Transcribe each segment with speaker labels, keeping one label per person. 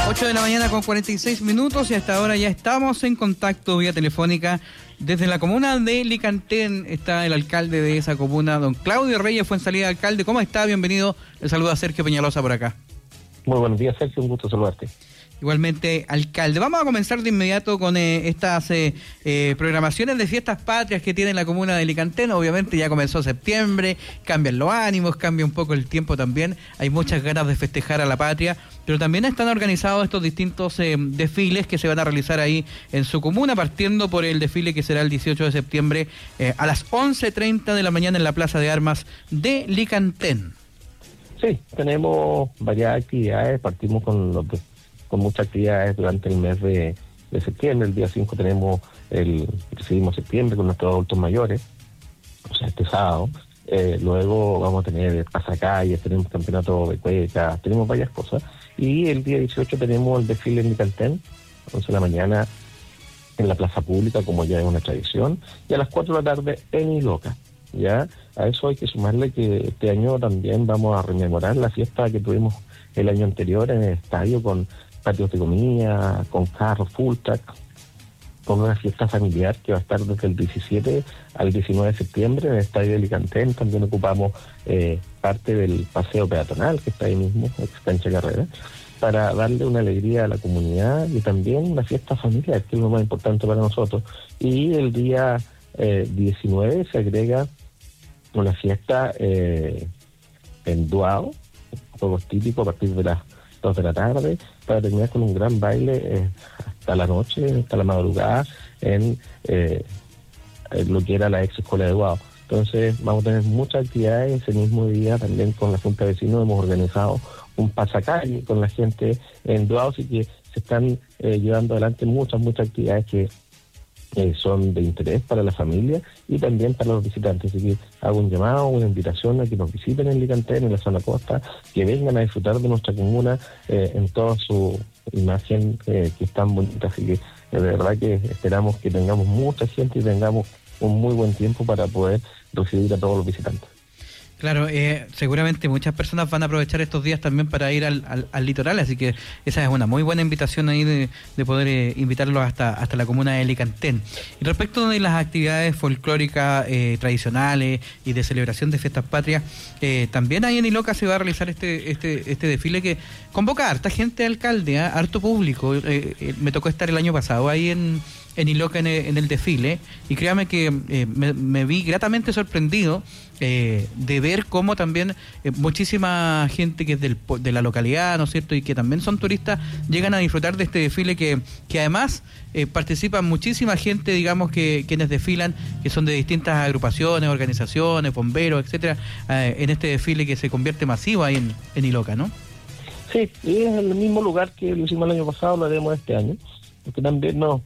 Speaker 1: 8 de la mañana con 46 minutos y hasta ahora ya estamos en contacto vía telefónica desde la comuna de Licantén. Está el alcalde de esa comuna, don Claudio Reyes Fuenzalida. Alcalde, ¿cómo está? Bienvenido. Le saluda Sergio Peñalosa por acá.
Speaker 2: Muy buenos días, Sergio, un gusto saludarte.
Speaker 1: Igualmente, alcalde. Vamos a comenzar de inmediato con estas programaciones de fiestas patrias que tiene la comuna de Licantén. Obviamente ya comenzó septiembre, cambian los ánimos, cambia un poco el tiempo también. Hay muchas ganas de festejar a la patria, pero también están organizados estos distintos desfiles que se van a realizar ahí en su comuna, partiendo por el desfile que será el 18 de septiembre a las 11:30 de la mañana en la Plaza de Armas de Licantén.
Speaker 2: Sí, tenemos varias actividades, partimos con muchas actividades durante el mes de septiembre. El día 5 recibimos septiembre con nuestros adultos mayores, o sea, este sábado. Luego vamos a tener pasacalles, tenemos campeonato de cuecas, tenemos varias cosas. Y el día 18 tenemos el desfile en Licantén, 11 de la mañana en la plaza pública, como ya es una tradición, y a las 4 de la tarde en Iloca. Ya, a eso hay que sumarle que este año también vamos a rememorar la fiesta que tuvimos el año anterior en el estadio, con patios de comida, con carros full track, con una fiesta familiar que va a estar desde el 17 al 19 de septiembre en el estadio de Licantén. También ocupamos parte del paseo peatonal que está ahí mismo, ex cancha Carrera, para darle una alegría a la comunidad y también una fiesta familiar, que es lo más importante para nosotros. Y el día 19 se agrega una fiesta en Duao, juegos típicos a partir de las 2 de la tarde, para terminar con un gran baile hasta la noche, hasta la madrugada, en lo que era la ex escuela de Duao. Entonces vamos a tener muchas actividades. Ese mismo día también con la Junta de Vecinos hemos organizado un pasacalle con la gente en Duao, así que se están llevando adelante muchas actividades que son de interés para la familia y también para los visitantes. Así que hago un llamado, una invitación a que nos visiten en Licantén, en la zona costa, que vengan a disfrutar de nuestra comuna en toda su imagen, que es tan bonita. Así que de verdad que esperamos que tengamos mucha gente y tengamos un muy buen tiempo para poder recibir a todos los visitantes.
Speaker 1: Claro, seguramente muchas personas van a aprovechar estos días también para ir al litoral, así que esa es una muy buena invitación ahí de poder invitarlos hasta la comuna de Licantén. Y respecto de las actividades folclóricas tradicionales y de celebración de fiestas patrias, también ahí en Iloca se va a realizar este desfile que convoca a harta gente, alcalde, harto público. Me tocó estar el año pasado ahí en Iloca en el desfile, y créame que me vi gratamente sorprendido de ver cómo también muchísima gente que es de la localidad, ¿no es cierto?, y que también son turistas, llegan a disfrutar de este desfile que además participan muchísima gente, digamos, que quienes desfilan, que son de distintas agrupaciones, organizaciones, bomberos, etcétera, en este desfile que se convierte masivo ahí en Iloca, ¿no?
Speaker 2: Sí, y es el mismo lugar que lo hicimos el año pasado, lo haremos este año, porque también nos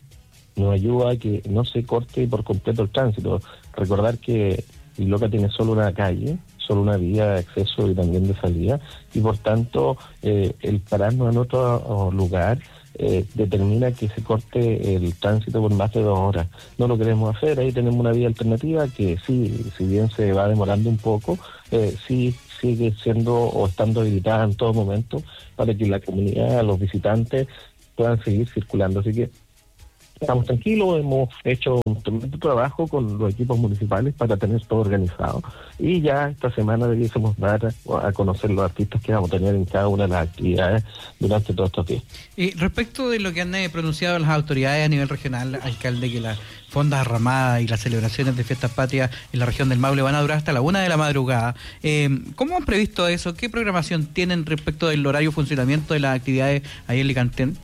Speaker 2: ayuda a que no se corte por completo el tránsito. Recordar que Iloca tiene solo una calle, solo una vía de acceso y también de salida, y por tanto el pararnos en otro lugar determina que se corte el tránsito por más de 2 horas. No lo queremos hacer. Ahí tenemos una vía alternativa que sí, si bien se va demorando un poco, sí sigue siendo o estando habilitada en todo momento para que la comunidad, los visitantes puedan seguir circulando. Así que estamos tranquilos, hemos hecho un tremendo trabajo con los equipos municipales para tener todo organizado, y ya esta semana debiésemos dar a conocer los artistas que vamos a tener en cada una de las actividades durante todos estos días.
Speaker 1: Y respecto de lo que han pronunciado las autoridades a nivel regional, alcalde, que las fondas ramadas y las celebraciones de fiestas patrias en la región del Maule van a durar hasta la 1 de la madrugada, ¿cómo han previsto eso? ¿Qué programación tienen respecto del horario de funcionamiento de las actividades ahí en Licantén?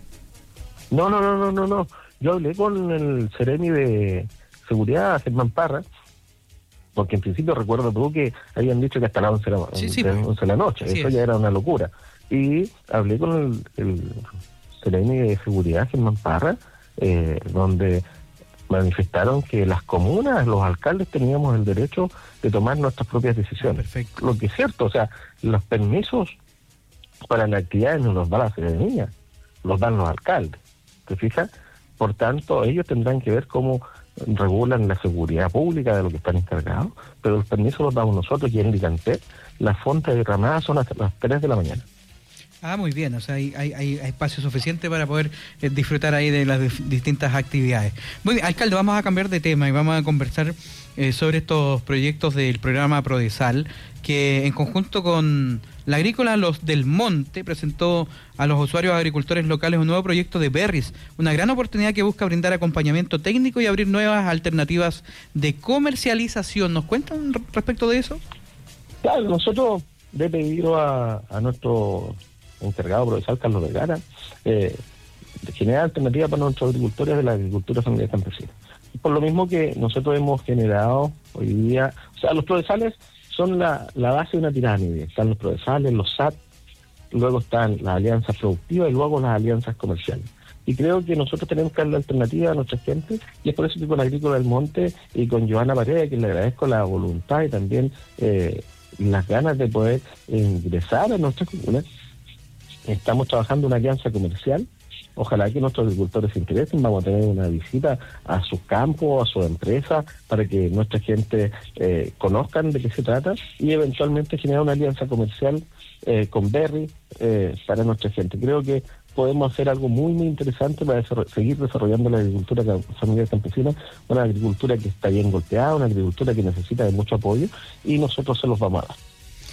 Speaker 2: No. Yo hablé con el Seremi de Seguridad, Germán Parra, porque en principio recuerdo tú que habían dicho que hasta las 11 de la noche, eso ya era una locura. Y hablé con el Seremi de Seguridad, Germán Parra, donde manifestaron que las comunas, los alcaldes, teníamos el derecho de tomar nuestras propias decisiones.
Speaker 1: Perfecto.
Speaker 2: Lo que es cierto, o sea, los permisos para las actividades no los da la ciudadanía, los dan los alcaldes. ¿Te fijas? Por tanto, ellos tendrán que ver cómo regulan la seguridad pública de lo que están encargados, pero los permisos los damos nosotros, y en Licantén las fondas derramadas son hasta las 3 de la mañana.
Speaker 1: Ah, muy bien, o sea, hay espacio suficiente para poder disfrutar ahí de las distintas actividades. Muy bien, alcalde, vamos a cambiar de tema y vamos a conversar sobre estos proyectos del programa Prodesal, que en conjunto con la Agrícola Los del Monte presentó a los usuarios agricultores locales un nuevo proyecto de berries, una gran oportunidad que busca brindar acompañamiento técnico y abrir nuevas alternativas de comercialización. ¿Nos cuentan respecto de eso?
Speaker 2: Claro, nosotros le pedimos a nuestro encargado Prodesal, Carlos Vergara, de generar alternativas para nuestros agricultores de la agricultura familiar campesina. Por lo mismo que nosotros hemos generado hoy día, o sea, los Prodesales son la base de una pirámide. Están los Prodesales, los SAT, luego están las alianzas productivas y luego las alianzas comerciales. Y creo que nosotros tenemos que darle alternativa a nuestra gente, y es por eso que con Agrícola del Monte y con Johanna Paredes, que le agradezco la voluntad y también las ganas de poder ingresar a nuestras comunas, estamos trabajando una alianza comercial. Ojalá que nuestros agricultores se interesen. Vamos a tener una visita a sus campos, a sus empresas, para que nuestra gente conozcan de qué se trata y eventualmente generar una alianza comercial con Berry para nuestra gente. Creo que podemos hacer algo muy, muy interesante para seguir desarrollando la agricultura familiar campesina, una agricultura que está bien golpeada, una agricultura que necesita de mucho apoyo, y nosotros se los vamos a dar.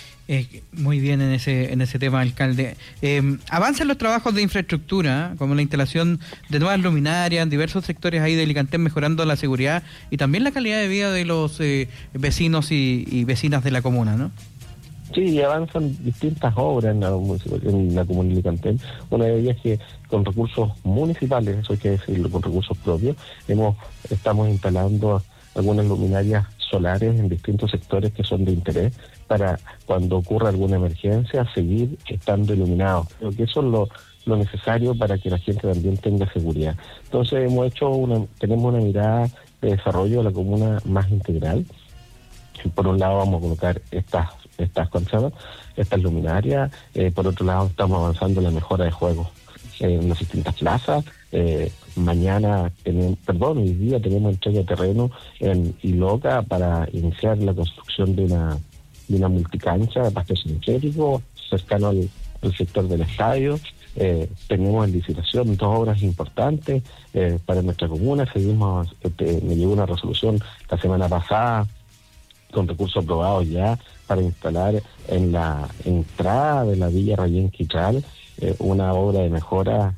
Speaker 1: Muy bien en ese tema, alcalde. Avanzan los trabajos de infraestructura, como la instalación de nuevas luminarias en diversos sectores ahí de Licantén, mejorando la seguridad y también la calidad de vida de los vecinos y vecinas de la comuna, ¿no?
Speaker 2: Sí, avanzan distintas obras en la comuna de Licantén. Una de ellas que con recursos municipales, eso hay que decirlo, con recursos propios, estamos instalando algunas luminarias solares en distintos sectores que son de interés para cuando ocurra alguna emergencia seguir estando iluminados. Creo que eso es lo necesario para que la gente también tenga seguridad. Entonces tenemos una mirada de desarrollo de la comuna más integral. Por un lado vamos a colocar estas luminarias, por otro lado estamos avanzando en la mejora de juegos en las distintas plazas. Hoy día tenemos entrega de terreno en Iloca para iniciar la construcción de una multicancha de pasto sintético cercano al sector del estadio. Tenemos en licitación 2 obras importantes para nuestra comuna. Me llegó una resolución la semana pasada con recursos aprobados ya para instalar en la entrada de la Villa Rayén Quitral una obra de mejora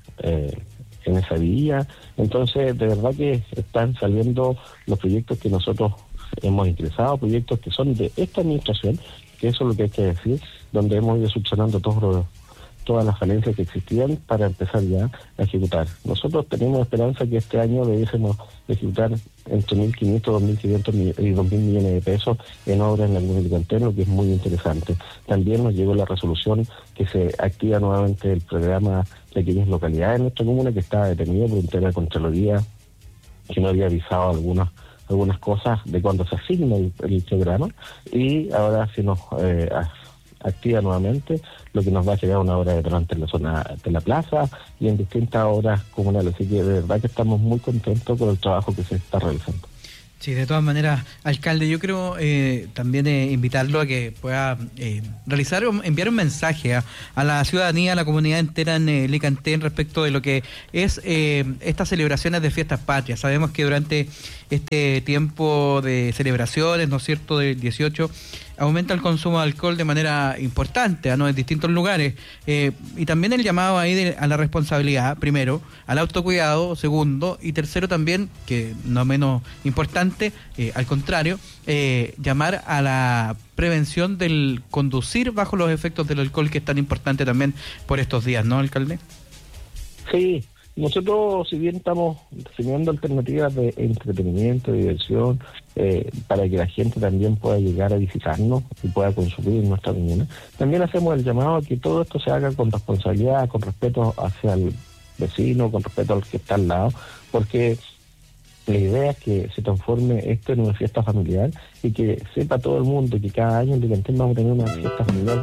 Speaker 2: en esa villa. Entonces, de verdad que están saliendo los proyectos que nosotros hemos ingresado, proyectos que son de esta administración, que eso es lo que hay que decir, donde hemos ido subsanando todas las falencias que existían para empezar ya a ejecutar. Nosotros tenemos esperanza que este año debiésemos ejecutar entre 1.500, 2.500 y 2.000 millones de pesos en obras en la comuna de Licantén, lo que es muy interesante. También nos llegó la resolución que se activa nuevamente el programa Pequeñas Localidades en nuestra comuna, que estaba detenido por un tema de Contraloría que no había avisado algunas cosas de cuando se asigna el programa, y ahora se nos activa nuevamente, lo que nos va a llegar una obra de durante en la zona de la plaza y en distintas obras comunales. Así que de verdad que estamos muy contentos con el trabajo que se está realizando.
Speaker 1: Sí, de todas maneras, alcalde, yo creo también invitarlo a que pueda realizar o enviar un mensaje a la ciudadanía, a la comunidad entera en Licantén respecto de lo que es estas celebraciones de fiestas patrias. Sabemos que durante este tiempo de celebraciones, ¿no es cierto?, del 18, aumenta el consumo de alcohol de manera importante, ¿no?, en distintos lugares, y también el llamado ahí a la responsabilidad, primero, al autocuidado, segundo, y tercero también, que no menos importante, al contrario, llamar a la prevención del conducir bajo los efectos del alcohol, que es tan importante también por estos días, ¿no, alcalde?
Speaker 2: Sí. Nosotros, si bien estamos definiendo alternativas de entretenimiento, de diversión, para que la gente también pueda llegar a visitarnos y pueda consumir en nuestra comuna, también hacemos el llamado a que todo esto se haga con responsabilidad, con respeto hacia el vecino, con respeto al que está al lado, porque la idea es que se transforme esto en una fiesta familiar y que sepa todo el mundo que cada año en Licantén vamos a tener una fiesta familiar